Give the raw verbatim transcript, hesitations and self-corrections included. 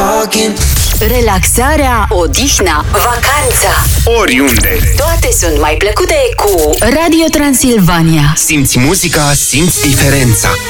talking. Relaxarea, odihna, vacanța, oriunde. toate sunt mai plăcute cu Radio Transilvania. Simți muzica, simți diferența.